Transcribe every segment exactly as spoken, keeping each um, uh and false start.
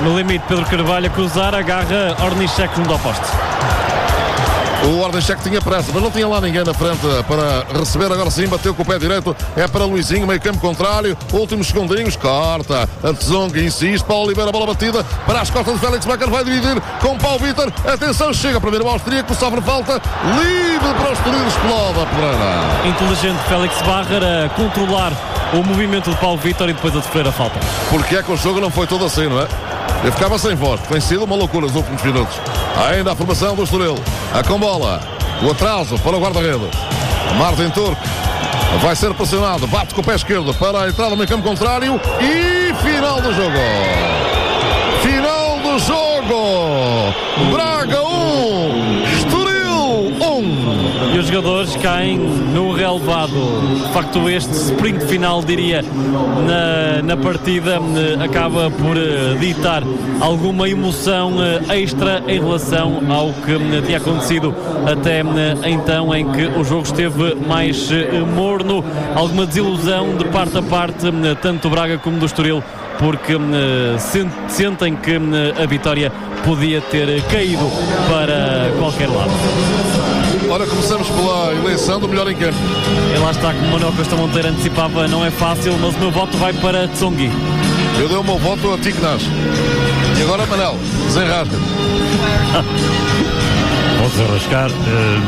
No limite, Pedro Carvalho a cruzar, agarra Ornichek junto ao poste. O Ornichek tinha pressa, mas não tinha lá ninguém na frente para receber. Agora sim, bateu com o pé direito. É para Luizinho, meio campo contrário. Últimos segundinhos, corta. A Tsonga insiste. Paulo Oliveira, bola batida para as costas de Félix Bacar. Vai dividir com Paulo Vítor. Atenção, chega para ver o austríaco. Sofre falta. Livre para o Estoril. Explode a Pereira. Inteligente Félix Bacar a controlar o movimento de Paulo Vítor e depois a sofrer a falta. Porque é que o jogo não foi todo assim, não é? Eu ficava sem voz. Tem sido uma loucura nos últimos minutos. Ainda a formação do Estoril. A com bola. O atraso para o guarda-redes. Martin Turk vai ser pressionado. Bate com o pé esquerdo para a entrada no meio campo contrário. E final do jogo. Final do jogo. Braga um. Estoril um. E os jogadores caem no relevado. De facto, este sprint final, diria, na, na partida acaba por ditar alguma emoção extra em relação ao que tinha acontecido até então, em que o jogo esteve mais morno. Alguma desilusão de parte a parte, tanto do Braga como do Estoril, porque sentem que a vitória podia ter caído para qualquer lado. Ora, começamos pela eleição do melhor em campo. E lá está, como o Manuel Costa Monteiro antecipava, não é fácil, mas o meu voto vai para Tsongi. Eu dei o meu voto a Tiknas. E agora, Manel, desenrasca. Vou desarrascar. Uh...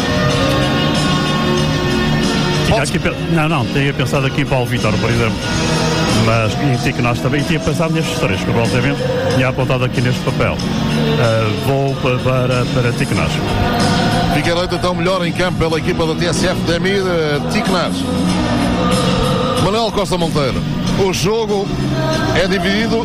Tinha aqui, não, não, tinha pensado aqui em Paulo Vítor, por exemplo. Mas em Tiknas também tinha pensado nestes três, que obviamente tinha apontado aqui neste papel. Uh, vou para, para Tiknas. Fica eleito então melhor em campo pela equipa da T S F de Emir, Tiknas. Manuel Costa Monteiro. O jogo é dividido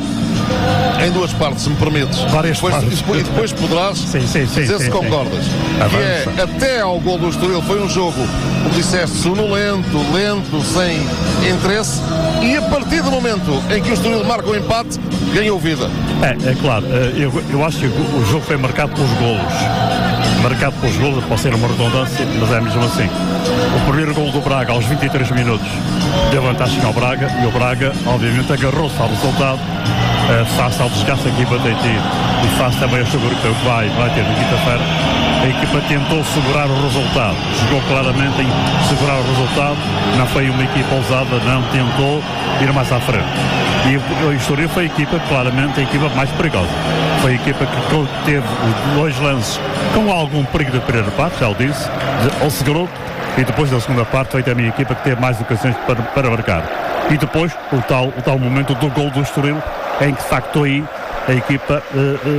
em duas partes, se me permites. Várias depois, partes. E depois, depois poderás sim, sim, sim, dizer sim, se sim, concordas. sim. Que é, até ao gol do Estoril, foi um jogo, como disseste, sonolento, lento, sem interesse. E a partir do momento em que o Estoril marca o empate, ganhou vida. É, é claro. Eu, eu acho que o jogo foi marcado pelos golos. Marcado pelos golos, pode ser uma redundância, mas é mesmo assim. O primeiro gol do Braga aos vinte e três minutos deu vantagem ao Braga e o Braga, obviamente, agarrou-se ao resultado, uh, face ao desgaste da equipa tem tido e face também ao seguro que vai, vai ter na quinta-feira. A equipa tentou segurar o resultado, jogou claramente em segurar o resultado, não foi uma equipa ousada, não tentou ir mais à frente. E o Estoril foi a equipa, claramente, a equipa mais perigosa. Foi a equipa que teve dois lances com algum perigo da primeira parte, já o disse, ou segurou, e depois da segunda parte foi também a equipa que teve mais ocasiões para, para marcar. E depois o tal, o tal momento do gol do Estoril, em que de facto aí a equipa, uh,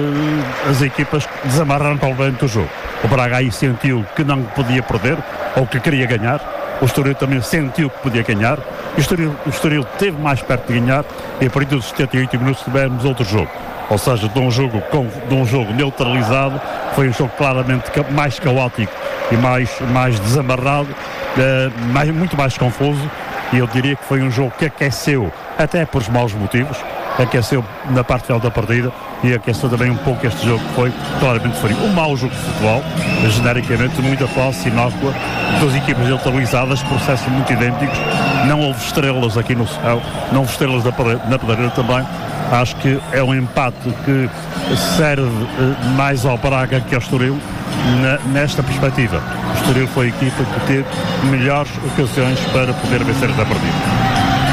uh, as equipas desamarraram totalmente o jogo. O Braga aí sentiu que não podia perder, ou que queria ganhar. O Estoril também sentiu que podia ganhar. O Estoril, o Estoril esteve mais perto de ganhar e a partir dos setenta e oito minutos tivemos outro jogo. Ou seja, de um jogo, com, de um jogo neutralizado, foi um jogo claramente mais caótico e mais, mais desamarrado, uh, mais, muito mais confuso, e eu diria que foi um jogo que aqueceu, até por os maus motivos, aqueceu na parte final da partida e aqueceu também um pouco este jogo que foi claramente frio. Um mau jogo de futebol, genericamente, muita posse inócua, duas equipas neutralizadas, processos muito idênticos, não houve estrelas aqui no céu, não houve estrelas na pedreira também. Acho que é um empate que serve uh, mais ao Braga que ao Estoril na, nesta perspectiva. O Estoril foi a equipa que teve melhores ocasiões para poder vencer esta partida.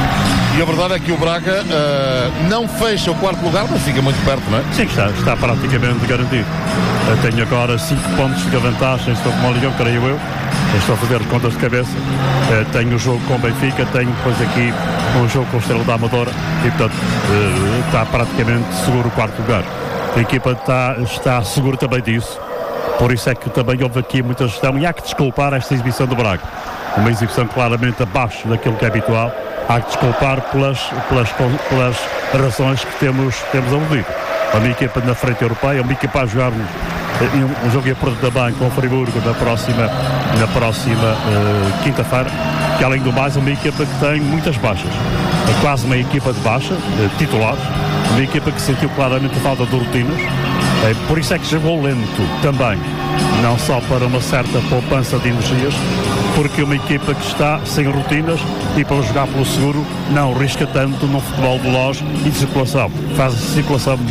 E a verdade é que o Braga uh, não fecha o quarto lugar, mas fica muito perto, não é? Sim, está, está praticamente garantido. Eu tenho agora cinco pontos de vantagem, estou com o Leão, creio eu. Eu estou a fazer contas de cabeça. Uh, tenho o jogo com o Benfica, tenho depois aqui um jogo com o Estrela da Amadora e, portanto, uh, está praticamente seguro o quarto lugar. A equipa está, está segura também disso. Por isso é que também houve aqui muita gestão e há que desculpar esta exibição do Braga. Uma exibição claramente abaixo daquilo que é habitual. Há que desculpar pelas, pelas, pelas razões que temos, temos aludido. Uma equipa na frente europeia, uma equipa a jogar um, um jogo a perder também com o Friburgo na próxima, na próxima uh, quinta-feira, que além do mais é uma equipa que tem muitas baixas. É quase uma equipa de baixa, uh, titulares, uma equipa que sentiu claramente a falta de rotinas. É, por isso é que jogou lento também, não só para uma certa poupança de energias, porque uma equipa que está sem rotinas e para jogar pelo seguro não risca tanto no futebol veloz e de circulação. Faz circulação